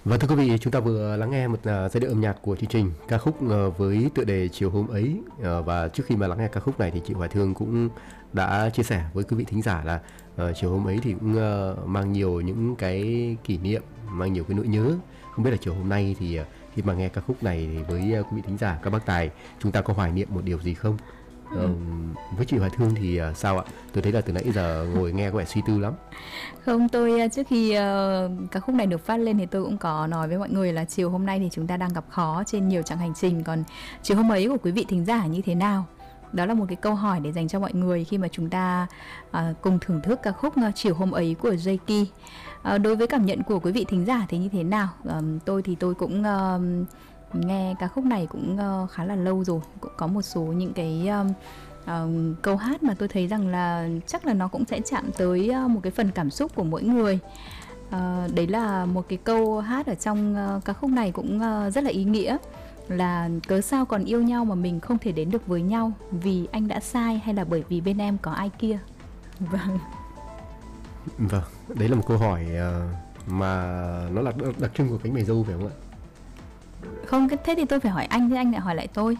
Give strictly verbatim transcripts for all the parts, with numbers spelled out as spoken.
Và thưa quý vị, chúng ta vừa lắng nghe một uh, giai điệu âm nhạc của chương trình ca khúc uh, với tựa đề Chiều Hôm Ấy. Uh, và trước khi mà lắng nghe ca khúc này thì chị Hoài Thương cũng đã chia sẻ với quý vị thính giả là uh, chiều hôm ấy thì cũng uh, mang nhiều những cái kỷ niệm, mang nhiều cái nỗi nhớ. Không biết là chiều hôm nay thì uh, khi mà nghe ca khúc này thì với uh, quý vị thính giả, các bác tài, chúng ta có hoài niệm một điều gì không? Ừ. Uh, với chị Hoài Thương thì uh, sao ạ? Tôi thấy là từ nãy giờ ngồi nghe có vẻ suy tư lắm. Không, tôi trước khi uh, ca khúc này được phát lên thì tôi cũng có nói với mọi người là chiều hôm nay thì chúng ta đang gặp khó trên nhiều chặng hành trình. Còn chiều hôm ấy của quý vị thính giả như thế nào? Đó là một cái câu hỏi để dành cho mọi người khi mà chúng ta uh, cùng thưởng thức ca khúc uh, Chiều Hôm Ấy của J-Ki. Uh, đối với cảm nhận của quý vị thính giả thì như thế nào? Uh, tôi thì tôi cũng uh, nghe ca khúc này cũng uh, khá là lâu rồi. Cũng có một số những cái uh, uh, câu hát mà tôi thấy rằng là chắc là nó cũng sẽ chạm tới uh, một cái phần cảm xúc của mỗi người. Uh, đấy là một cái câu hát ở trong uh, ca khúc này cũng uh, rất là ý nghĩa, là cớ sao còn yêu nhau mà mình không thể đến được với nhau, vì anh đã sai hay là bởi vì bên em có ai kia. Vâng. Vâng, đấy là một câu hỏi uh, mà nó là đặc trưng của cánh mày dâu phải không ạ? Không, thế thì tôi phải hỏi anh, thế anh lại hỏi lại tôi.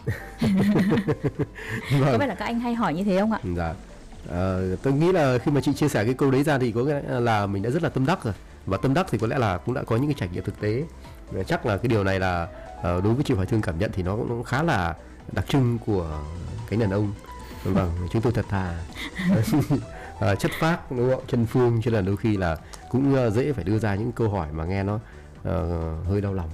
Vâng. Có phải là các anh hay hỏi như thế không ạ? Dạ. Uh, tôi nghĩ là khi mà chị chia sẻ cái câu đấy ra thì có nghĩa là mình đã rất là tâm đắc rồi. Và tâm đắc thì có lẽ là cũng đã có những cái trải nghiệm thực tế. Chắc là cái điều này là uh, đối với chị Hoài Thương cảm nhận thì nó cũng khá là đặc trưng của cái đàn ông. Vâng, chúng tôi thật thà, uh, chất phác, đúng không? Chân phương, cho nên là đôi khi là cũng uh, dễ phải đưa ra những câu hỏi mà nghe nó uh, hơi đau lòng.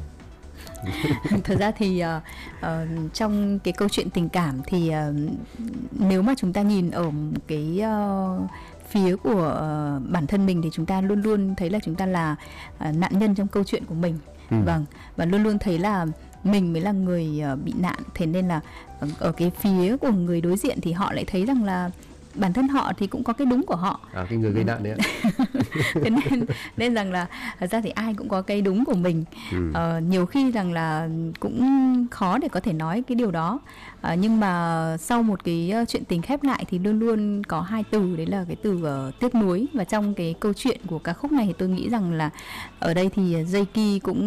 Thật ra thì uh, uh, trong cái câu chuyện tình cảm thì uh, nếu mà chúng ta nhìn ở cái uh, phía của uh, bản thân mình thì chúng ta luôn luôn thấy là chúng ta là uh, nạn nhân trong câu chuyện của mình. Ừ. Vâng, và luôn luôn thấy là mình mới là người uh, bị nạn. Thế nên là uh, ở cái phía của người đối diện thì họ lại thấy rằng là bản thân họ thì cũng có cái đúng của họ. À, cái người gây nạn đấy ạ. Thế nên, nên rằng là thật ra thì ai cũng có cái đúng của mình. Ừ. Ờ, nhiều khi rằng là cũng khó để có thể nói cái điều đó. À, nhưng mà sau một cái chuyện tình khép lại thì luôn luôn có hai từ, đấy là cái từ uh, tiếc nuối. Và trong cái câu chuyện của ca khúc này thì tôi nghĩ rằng là ở đây thì J-Ki cũng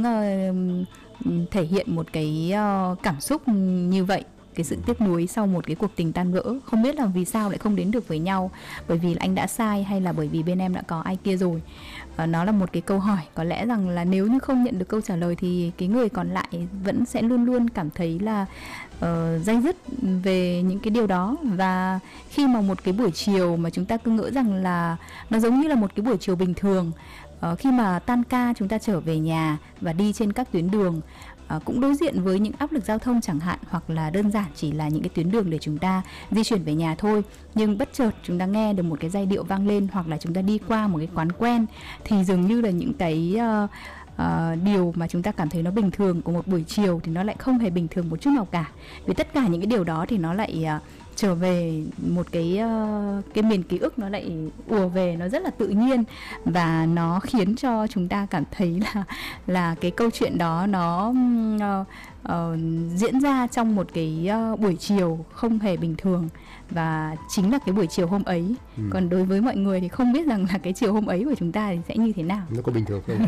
uh, thể hiện một cái uh, cảm xúc như vậy. Cái sự tiếc nuối sau một cái cuộc tình tan vỡ, không biết là vì sao lại không đến được với nhau, bởi vì anh đã sai hay là bởi vì bên em đã có ai kia rồi. À, nó là một cái câu hỏi, có lẽ rằng là nếu như không nhận được câu trả lời thì cái người còn lại vẫn sẽ luôn luôn cảm thấy là uh, day dứt về những cái điều đó. Và khi mà một cái buổi chiều mà chúng ta cứ ngỡ rằng là nó giống như là một cái buổi chiều bình thường, uh, khi mà tan ca chúng ta trở về nhà và đi trên các tuyến đường, À, cũng đối diện với những áp lực giao thông chẳng hạn, hoặc là đơn giản chỉ là những cái tuyến đường để chúng ta di chuyển về nhà thôi, nhưng bất chợt chúng ta nghe được một cái giai điệu vang lên, hoặc là chúng ta đi qua một cái quán quen, thì dường như là những cái uh, uh, điều mà chúng ta cảm thấy nó bình thường của một buổi chiều thì nó lại không hề bình thường một chút nào cả, vì tất cả những cái điều đó thì nó lại uh, trở về một cái uh, cái miền ký ức, nó lại ùa về, nó rất là tự nhiên, và nó khiến cho chúng ta cảm thấy là là cái câu chuyện đó nó uh, uh, diễn ra trong một cái uh, buổi chiều không hề bình thường, và chính là cái buổi chiều hôm ấy. Ừ. Còn đối với mọi người thì không biết rằng là cái chiều hôm ấy của chúng ta thì sẽ như thế nào. Nó có bình thường không?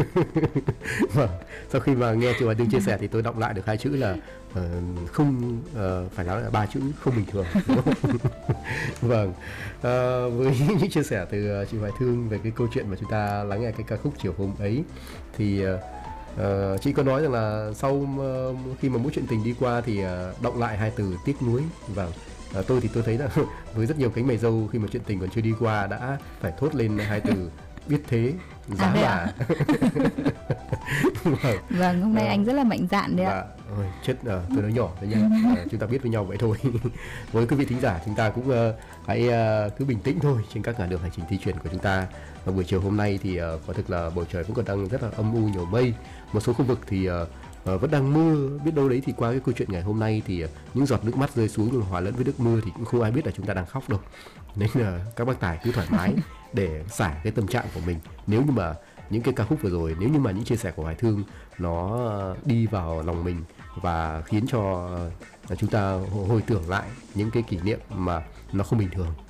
Vâng, sau khi mà nghe chị Hoài Thương chia sẻ thì tôi đọc lại được hai chữ là uh, không, uh, phải nói là ba chữ không bình thường. Vâng, uh, với những chia sẻ từ uh, chị Hoài Thương về cái câu chuyện mà chúng ta lắng nghe cái ca khúc Chiều Hôm Ấy thì uh, Uh, chị có nói rằng là sau uh, khi mà mỗi chuyện tình đi qua thì uh, đọng lại hai từ tiếc nuối. Và uh, tôi thì tôi thấy là với rất nhiều cánh mày dâu khi mà chuyện tình còn chưa đi qua đã phải thốt lên hai từ biết thế giá à, mà. à? Vâng. Vâng, hôm nay uh, anh rất là mạnh dạn đấy ạ. Ôi, chết, uh, tôi nói nhỏ thôi nha. Uh, chúng ta biết với nhau vậy thôi. Với quý vị thính giả, chúng ta cũng uh, hãy uh, cứ bình tĩnh thôi trên các ngả đường hành trình di chuyển của chúng ta. Và buổi chiều hôm nay thì uh, quả thực là bầu trời vẫn còn đang rất là âm u, nhiều mây. Một số khu vực thì uh, uh, vẫn đang mưa. Biết đâu đấy thì qua cái câu chuyện ngày hôm nay thì uh, những giọt nước mắt rơi xuống nhưng hòa lẫn với nước mưa thì cũng không ai biết là chúng ta đang khóc đâu. Nên là uh, các bác tài cứ thoải mái để xả cái tâm trạng của mình. Nếu như mà những cái ca khúc vừa rồi, nếu như mà những chia sẻ của Hoài Thương nó uh, đi vào lòng mình và khiến cho uh, chúng ta hồi tưởng lại những cái kỷ niệm mà nó không bình thường,